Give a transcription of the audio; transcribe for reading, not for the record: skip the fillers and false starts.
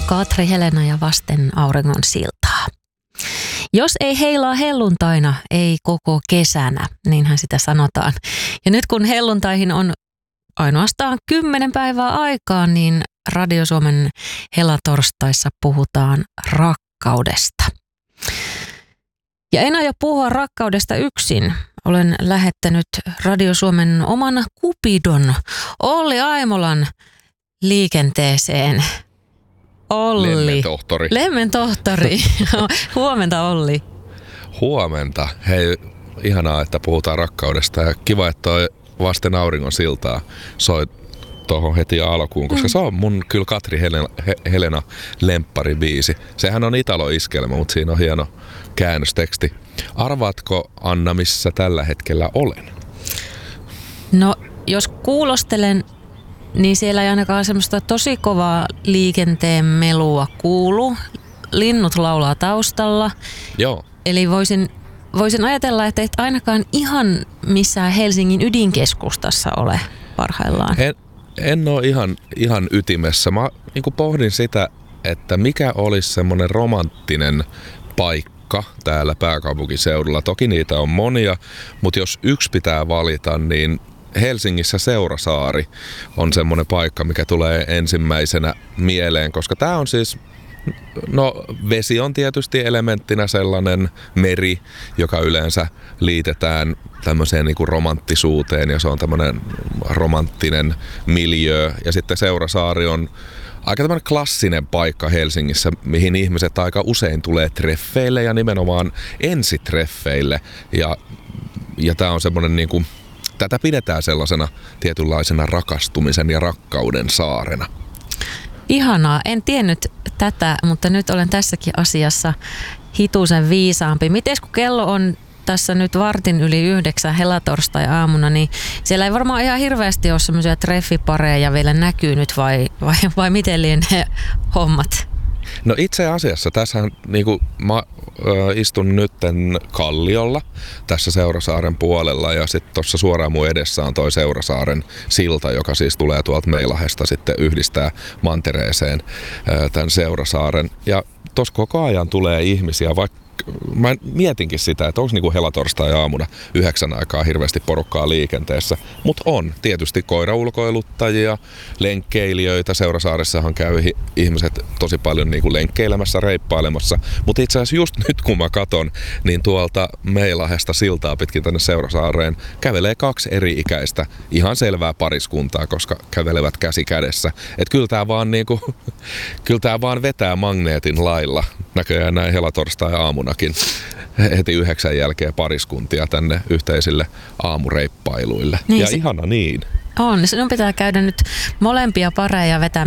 Katri Helena ja Vasten auringon siltaa. Jos ei heilaa helluntaina, ei koko kesänä, niinhän sitä sanotaan. Ja nyt kun helluntaihin on ainoastaan 10 päivää aikaa, niin Radio Suomen helatorstaissa puhutaan rakkaudesta. Ja en aio puhua rakkaudesta yksin. Olen lähettänyt Radio Suomen oman Cupidon Olli Aimolan liikenteeseen. Olli. Lemmen tohtori. Huomenta, Olli. Huomenta. Hei, ihanaa, että puhutaan rakkaudesta ja kiva, että toi Vasten auringon siltaa soi tuohon heti alkuun, koska se on mun kyllä Katri Helena lempparibiisi. Sehän on italo-iskelmä, mutta siinä on hieno käännösteksti. Arvaatko, Anna, missä tällä hetkellä olen? No, jos kuulostelen, niin siellä ei ainakaan semmoista tosi kovaa liikenteen melua kuulu. Linnut laulaa taustalla. Joo. Eli voisin ajatella, että et ainakaan ihan missään Helsingin ydinkeskustassa ole parhaillaan. En ole ihan ytimessä. Mä niin pohdin sitä, että mikä olisi semmoinen romanttinen paikka täällä pääkaupunkiseudulla. Toki niitä on monia, mutta jos yksi pitää valita, niin Helsingissä Seurasaari on semmoinen paikka, mikä tulee ensimmäisenä mieleen, koska tää on siis, no vesi on tietysti elementtinä sellainen meri, joka yleensä liitetään tämmöiseen niin kuin romanttisuuteen ja se on tämmöinen romanttinen miljöö. Ja sitten Seurasaari on aika tämmöinen klassinen paikka Helsingissä, mihin ihmiset aika usein tulee treffeille ja nimenomaan ensitreffeille. Ja tää on semmoinen niin kuin, tätä pidetään sellaisena tietynlaisena rakastumisen ja rakkauden saarena. Ihanaa. En tiennyt tätä, mutta nyt olen tässäkin asiassa hitusen viisaampi. Mites kun kello on tässä nyt 8:15 helatorstai-aamuna, niin siellä ei varmaan ihan hirveästi ole semmoisia treffipareja vielä näkynyt vai miten lienee hommat? No itse asiassa tässähän niinku mä istun nytten Kalliolla tässä Seurasaaren puolella ja sitten tuossa suoraan mun edessä on toi Seurasaaren silta, joka siis tulee tuolta Meilahesta sitten yhdistää mantereeseen tämän Seurasaaren. Ja tossa koko ajan tulee ihmisiä, vaikka mä mietinkin sitä, että onko niinku helatorstai-aamuna 9 aikaa hirveästi porukkaa liikenteessä. Mutta on tietysti koiraulkoiluttajia, lenkkeilijöitä. Seurasaaressahan käy ihmiset tosi paljon niinku lenkkeilemässä, reippailemassa. Mutta itse asiassa just nyt kun mä katon, niin tuolta Meilahesta siltaa pitkin tänne Seurasaareen kävelee 2 eri-ikäistä ihan selvää pariskuntaa, koska kävelevät käsi kädessä. Että kyllä tää vaan vetää magneetin lailla näköjään näin helatorstai-aamunakin heti 9 jälkeen pariskuntia tänne yhteisille aamureippailuille. Niin ja ihana niin. On. Sinun pitää käydä nyt molempia pareja vetämään